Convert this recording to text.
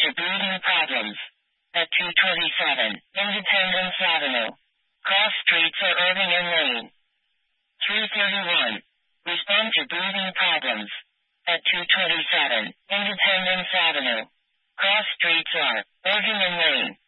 to breathing problems. At 227 Independence Avenue. Cross streets are Irving and Lane. 331. Respond to breathing problems. At 227 Independence Avenue. Cross streets are Irving and Lane.